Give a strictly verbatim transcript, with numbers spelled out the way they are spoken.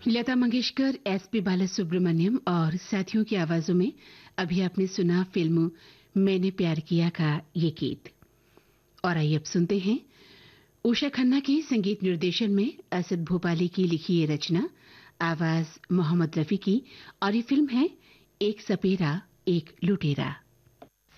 Lata Mangeshkar, SP Balasubrahmanyam और साथियों की आवाजों में अभी आपने सुना फिल्म मैंने प्यार किया का ये गीत। और आइए अब सुनते हैं उषा खन्ना के संगीत निर्देशन में असद भोपाली की लिखी ये रचना, आवाज मोहम्मद रफी की, और ये फिल्म है एक सपेरा एक लुटेरा।